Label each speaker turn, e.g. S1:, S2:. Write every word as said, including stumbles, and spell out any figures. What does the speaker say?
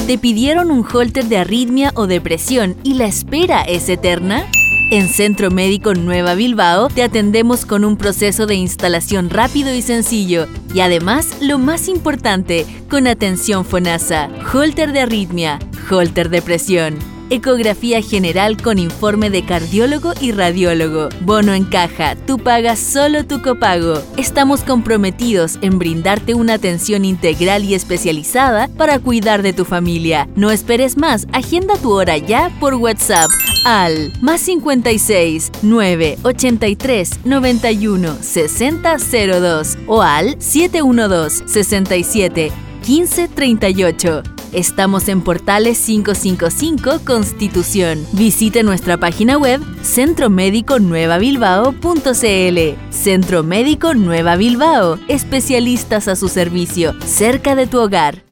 S1: ¿Te pidieron un holter de arritmia o depresión y la espera es eterna? En Centro Médico Nueva Bilbao te atendemos con un proceso de instalación rápido y sencillo y además, lo más importante, con atención FONASA, holter de arritmia, holter de presión, ecografía general con informe de cardiólogo y radiólogo, bono en caja, tú pagas solo tu copago. Estamos comprometidos en brindarte una atención integral y especializada para cuidar de tu familia. No esperes más, agenda tu hora ya por WhatsApp al más cincuenta y seis, nueve, ochenta y tres, noventa y uno, sesenta, cero dos o al siete uno dos, sesenta y siete, quince, treinta y ocho. Estamos en Portales quinientos cincuenta y cinco, Constitución. Visite nuestra página web centro médico nueva bilbao punto c l. Centro Médico Nueva Bilbao, especialistas a su servicio, cerca de tu hogar.